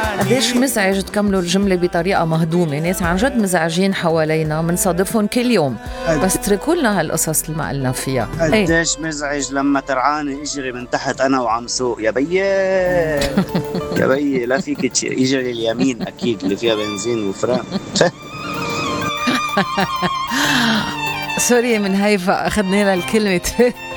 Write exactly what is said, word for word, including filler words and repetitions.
قديش مزعج تكملوا الجملة بطريقة مهضومة. ناس عن جد مزعجين حوالينا منصادفهم كل يوم، بس اتركوا لنا هالقصص اللي ما قلنا فيها. قديش مزعج لما ترعاني اجري من تحت انا وعم سوق يا بيي يا بيي لا فيك تشير يجري اليمين اكيد اللي فيها بنزين وفران. سوري من هيفا أخذنا لها الكلمة